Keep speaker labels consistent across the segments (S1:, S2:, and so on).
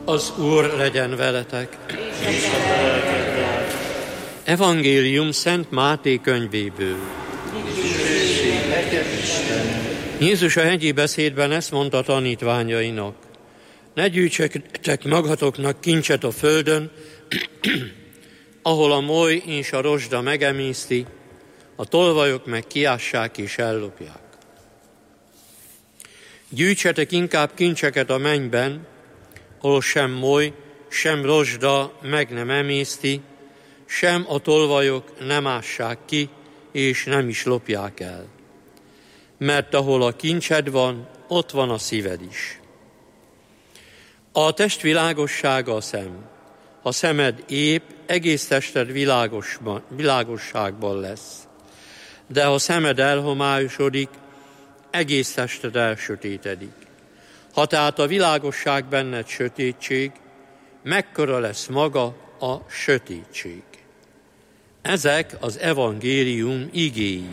S1: Az Úr legyen veletek. Evangélium Szent Máté könyvéből. Jézus a hegyi beszédben ezt mondta tanítványainak: ne gyűjtsetek magatoknak kincset a földön, ahol a moly és a rozsda megemészti, a tolvajok meg kiássák és ellopják. Gyűjtsetek inkább kincseket a mennyben, ahol sem moly, sem rozsda meg nem emészti, sem a tolvajok nem ássák ki, és nem is lopják el. Mert ahol a kincsed van, ott van a szíved is. A test világossága a szem. Ha szemed ép, egész tested világosságban lesz. De ha szemed elhomályosodik, egész tested elsötétedik. Ha tehát a világosság benned sötétség, mekkora lesz maga a sötétség. Ezek az evangélium igéi.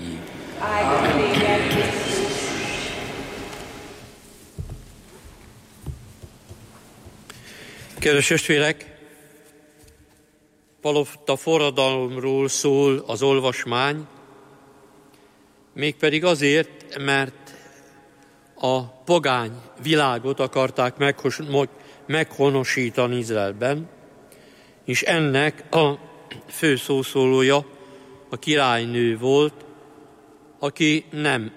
S1: Kedves testvérek, palota forradalomról szól az olvasmány, mégpedig azért, mert a pogány világot akarták meghonosítani Izraelben, és ennek a fő szószólója a királynő volt, aki nem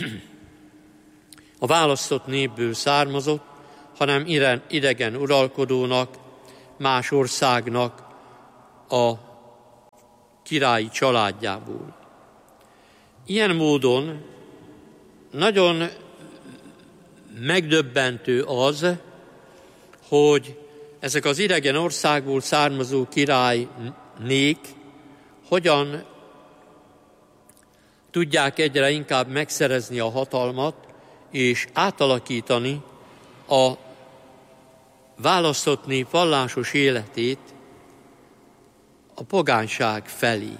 S1: a választott népből származott, hanem idegen uralkodónak, más országnak a királyi családjából. Ilyen módon nagyon megdöbbentő az, hogy ezek az idegen országból származó királynék hogyan tudják egyre inkább megszerezni a hatalmat és átalakítani a választott nép vallásos életét a pogányság felé.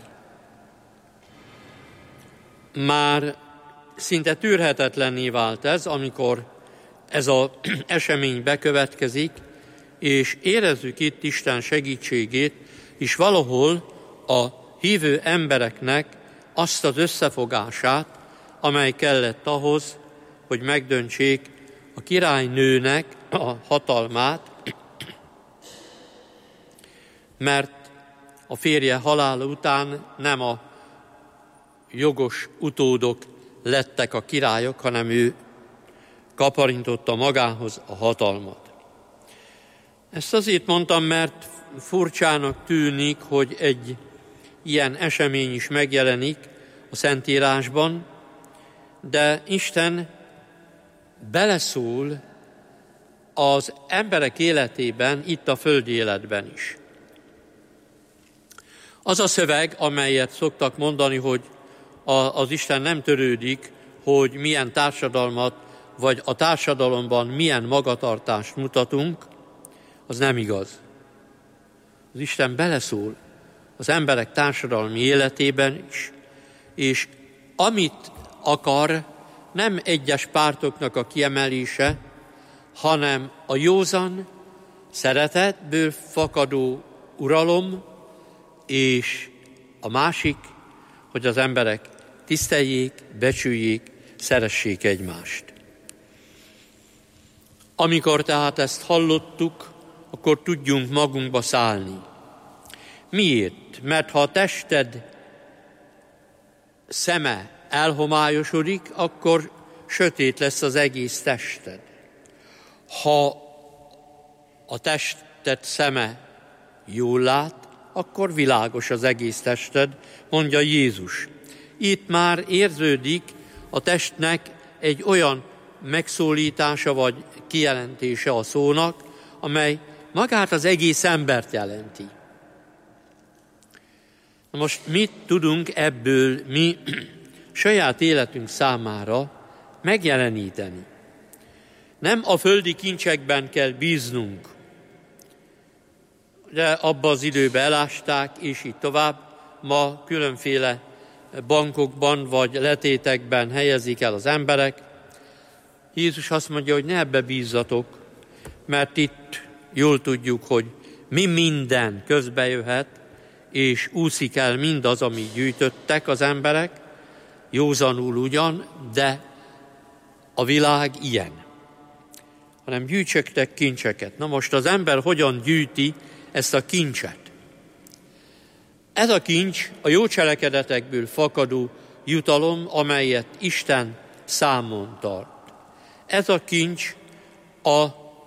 S1: Már szinte tűrhetetlenné vált ez, amikor ez az esemény bekövetkezik, és érezzük itt Isten segítségét, és valahol a hívő embereknek azt az összefogását, amely kellett ahhoz, hogy megdöntsék a királynőnek a hatalmát, mert a férje halála után nem a jogos utódok lettek a királyok, hanem ő kaparintotta magához a hatalmat. Ezt azért mondtam, mert furcsának tűnik, hogy egy ilyen esemény is megjelenik a Szentírásban, de Isten beleszól az emberek életében, itt a földi életben is. Az a szöveg, amelyet szoktak mondani, hogy az Isten nem törődik, hogy milyen társadalmat, vagy a társadalomban milyen magatartást mutatunk, az nem igaz. Az Isten beleszól az emberek társadalmi életében is, és amit akar, nem egyes pártoknak a kiemelése, hanem a józan, szeretetből fakadó uralom, és a másik, hogy az emberek tiszteljék, becsüljék, szeressék egymást. Amikor tehát ezt hallottuk, akkor tudjunk magunkba szállni. Miért? Mert ha a tested szeme elhomályosodik, akkor sötét lesz az egész tested. Ha a tested szeme jól lát, akkor világos az egész tested, mondja Jézus. Itt már érződik a testnek egy olyan megszólítása vagy kijelentése a szónak, amely magát az egész embert jelenti. Most mit tudunk ebből mi saját életünk számára megjeleníteni? Nem a földi kincsekben kell bíznunk, de abba az időbe elásták, és így tovább. Ma különféle bankokban vagy letétekben helyezik el az emberek. Jézus azt mondja, hogy ne ebbe bízzatok, mert itt jól tudjuk, hogy mi minden közbejöhet, és úszik el mindaz, amit gyűjtöttek az emberek, józanul ugyan, de a világ ilyen. Hanem gyűjtsetek kincseket. Na most az ember hogyan gyűjti ezt a kincset? Ez a kincs a jó cselekedetekből fakadó jutalom, amelyet Isten számon tart. Ez a kincs a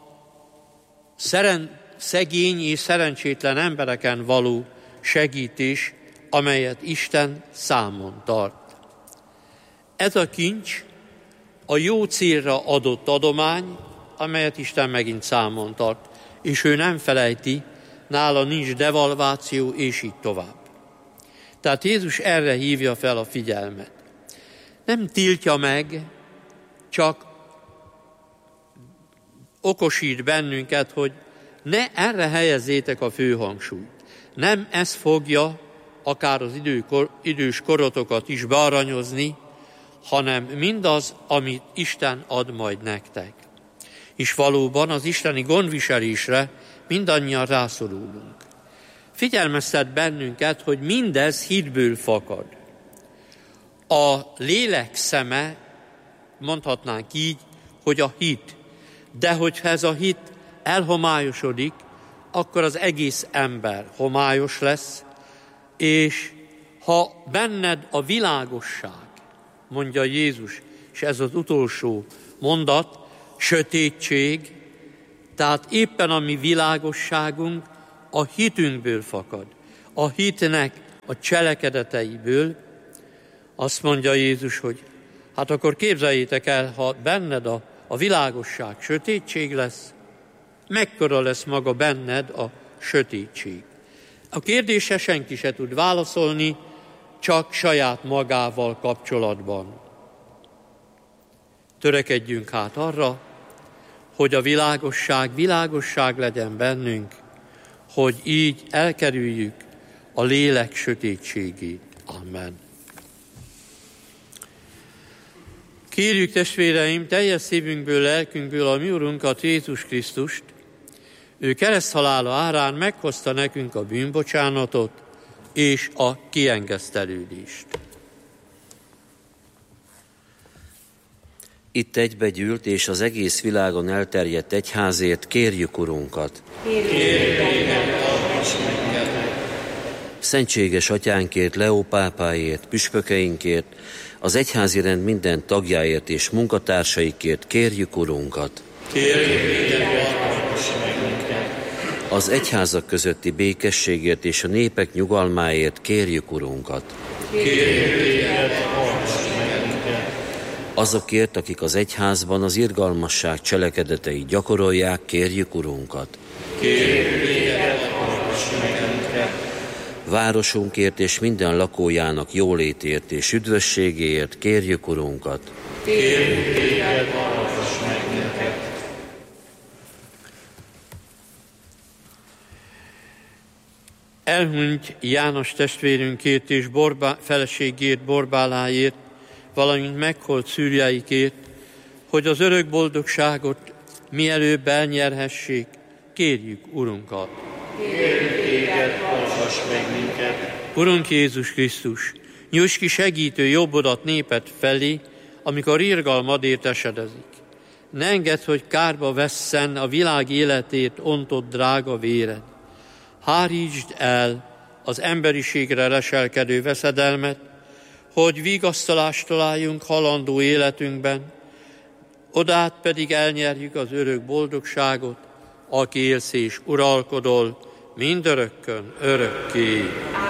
S1: szegény és szerencsétlen embereken való segítés, amelyet Isten számon tart. Ez a kincs a jó célra adott adomány, amelyet Isten megint számon tart, és ő nem felejti, nála nincs devalváció, és így tovább. Tehát Jézus erre hívja fel a figyelmet. Nem tiltja meg, csak okosít bennünket, hogy ne erre helyezzétek a fő hangsúlyt. Nem ez fogja akár az idős korotokat is bearanyozni, hanem mindaz, amit Isten ad majd nektek. És valóban az isteni gondviselésre mindannyian rászorulunk. Figyelmeztet bennünket, hogy mindez hitből fakad. A lélek szeme, mondhatnánk így, hogy a hit. De hogyha ez a hit elhomályosodik, akkor az egész ember homályos lesz, és ha benned a világosság, mondja Jézus, és ez az utolsó mondat, sötétség, tehát éppen a mi világosságunk a hitünkből fakad, a hitnek a cselekedeteiből, azt mondja Jézus, hogy hát akkor képzeljétek el, ha benned a világosság sötétség lesz, mekkora lesz maga benned a sötétség. A kérdésre senki se tud válaszolni, csak saját magával kapcsolatban. Törekedjünk hát arra, hogy a világosság legyen bennünk, hogy így elkerüljük a lélek sötétségét. Amen. Kérjük, testvéreim, teljes szívünkből, lelkünkből a mi Urunkat, Jézus Krisztust. Ő kereszthalála árán meghozta nekünk a bűnbocsánatot és a kiengesztelődést.
S2: Itt egybegyűlt és az egész világon elterjedt egyházért kérjük Urunkat. Szentséges atyánkért, Leó pápáért, püspökeinkért, az egyházi rend minden tagjáért és munkatársaikért kérjük Urunkat. Az egyházak közötti békességért és a népek nyugalmáért kérjük Urunkat. Azokért, akik az egyházban az irgalmasság cselekedeteit gyakorolják, kérjük Urunkat. Városunkért és minden lakójának jólétért és üdvösségéért kérjük Urunkat.
S1: Elhunyt János testvérünkért és feleségért, Borbáláért, valamint meghalt szűrjeikért, hogy az örök boldogságot mielőbb elnyerhessék, kérjük Urunkat. Urunk Jézus Krisztus, nyújts ki segítő jobbodat néped felé, amikor irgalmadért esedezik. Ne engedd, hogy kárba vesszen a világ életét ontott drága véred. Hárítsd el az emberiségre leselkedő veszedelmet, hogy vigasztalást találjunk halandó életünkben, odát pedig elnyerjük az örök boldogságot, aki élsz és uralkodol mindörökkön, örökké.